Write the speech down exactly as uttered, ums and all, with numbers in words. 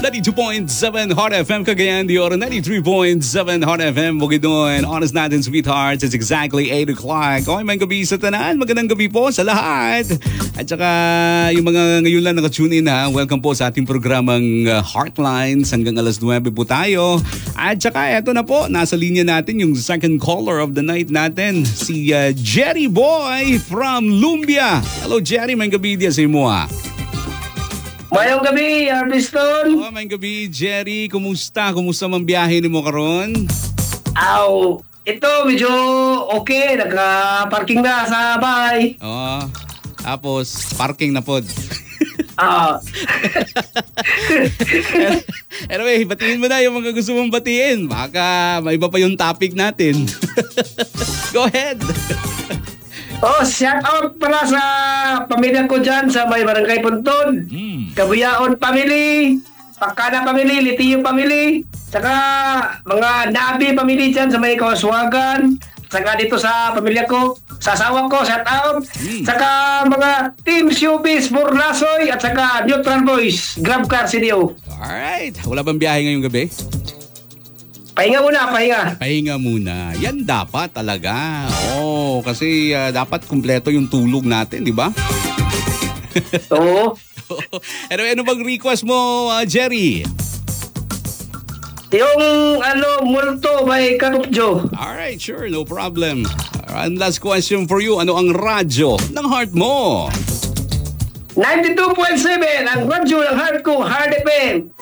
ninety-two point seven Hot F M Cagayan de Oro, ninety-three point seven Hot F M Bukidnon. Honest natin, sweethearts, it's exactly eight o'clock. Okay, may gabi sa tanan. Magandang gabi po sa lahat. At saka yung mga ngayon lang nakatune in ha, welcome po sa ating programang uh, Heartlines. Hanggang alas nuwebe po tayo. At saka eto na po, nasa linya natin yung second caller of the night natin, si uh, Jerry Boy from Lumbia. Hello Jerry, may gabi dia sa imo ha. Mayong gabi, Arbiston. Oh, may gabi, Jerry. Kumusta? Kumusta mang biyahe ni mo karon? Aw, ito medyo okay. Nagka-parking na sa bahay. Oh, tapos parking na pod. Ah. Anyway, batiin mo na yung mga gusto mong batiin. Baka may iba pa yung topic natin. Go ahead. Oh, shout out pala sa pamilya ko dyan sa may Barangay Puntod. Mm. Kabuyaon family, Pakana family, Litiyo family, saka mga Nabi family dyan sa may Kawaswagan, saka dito sa pamilya ko, sa asawa ko, shout out. Mm. Saka mga Team Showbiz, Burlasoy, at saka Neutral Boys, Grab Car C D O. Alright. Wala bang biyahe ngayong gabi? Pahinga muna, pahinga. Pahinga muna. Yan dapat talaga. Oo, kasi uh, dapat kumpleto yung tulog natin, di ba? Oo. ano, ano bang request mo, uh, Jerry? Yung ano, multo by Kakupjo. Alright, sure, no problem. And last question for you, ano ang radyo ng heart mo? ninety-two point seven, ang radyo ng heart ko, Hard F M.